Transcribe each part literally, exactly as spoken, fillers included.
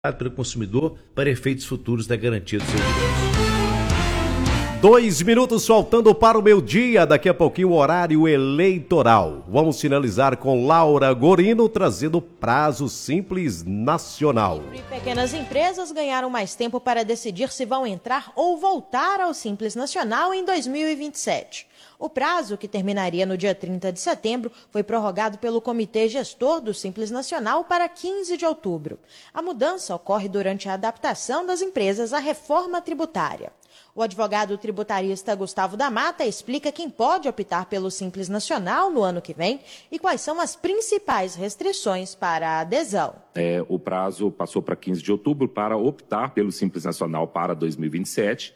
pelo consumidor para efeitos futuros da garantia dos seus direitos. Dois minutos faltando para o meio-dia, daqui a pouquinho o horário eleitoral. Vamos finalizar com Laura Gorino trazendo prazo simples nacional. E pequenas empresas ganharam mais tempo para decidir se vão entrar ou voltar ao Simples Nacional em dois mil e vinte e sete. O prazo, que terminaria no dia trinta de setembro, foi prorrogado pelo Comitê Gestor do Simples Nacional para quinze de outubro. A mudança ocorre durante a adaptação das empresas à reforma tributária. O advogado tributarista Gustavo da Mata explica quem pode optar pelo Simples Nacional no ano que vem e quais são as principais restrições para a adesão. É, o prazo passou para quinze de outubro para optar pelo Simples Nacional para dois mil e vinte e sete.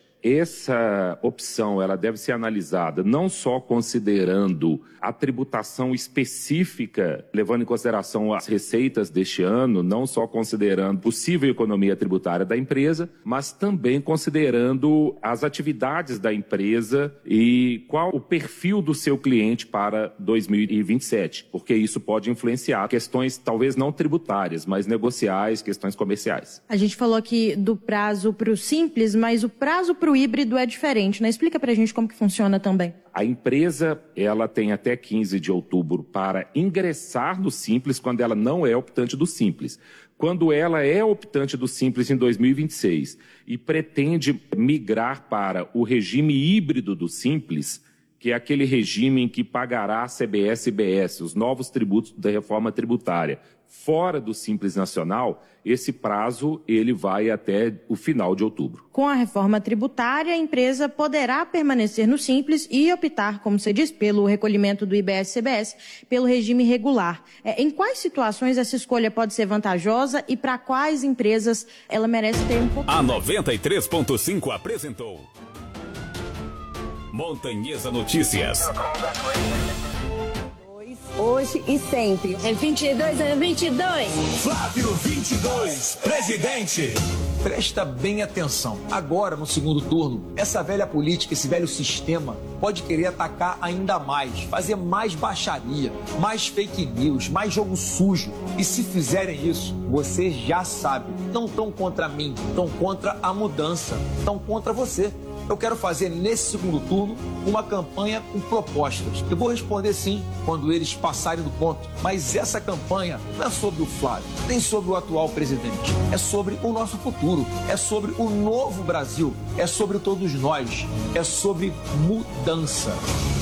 Essa opção ela deve ser analisada não só considerando a tributação específica, levando em consideração as receitas deste ano, não só considerando possível economia tributária da empresa, mas também considerando as atividades da empresa e qual o perfil do seu cliente para dois mil e vinte e sete, porque isso pode influenciar questões talvez não tributárias, mas negociais, questões comerciais. A gente falou aqui do prazo para o Simples, mas o prazo para o híbrido é diferente, né? Explica pra gente como que funciona também. A empresa, ela tem até quinze de outubro para ingressar no Simples quando ela não é optante do Simples. Quando ela é optante do Simples em dois mil e vinte e seis e pretende migrar para o regime híbrido do Simples, que é aquele regime em que pagará C B S e I B S, os novos tributos da reforma tributária, fora do Simples Nacional, esse prazo ele vai até o final de outubro. Com a reforma tributária, a empresa poderá permanecer no Simples e optar, como você diz, pelo recolhimento do I B S e C B S, pelo regime regular. É, em quais situações essa escolha pode ser vantajosa e para quais empresas ela merece ter um pouco? A noventa e três ponto cinco apresentou Montanhesa Notícias. Hoje e sempre. É vinte e dois, é vinte e dois. Flávio vinte e dois, presidente. Presta bem atenção. Agora, no segundo turno, essa velha política, esse velho sistema, pode querer atacar ainda mais, fazer mais baixaria, mais fake news, mais jogo sujo. E se fizerem isso, você já sabe, não estão contra mim, estão contra a mudança, estão contra você. Eu quero fazer nesse segundo turno uma campanha com propostas. Eu vou responder sim quando eles passarem do ponto. Mas essa campanha não é sobre o Flávio, nem sobre o atual presidente. É sobre o nosso futuro, é sobre o novo Brasil, é sobre todos nós, é sobre mudança.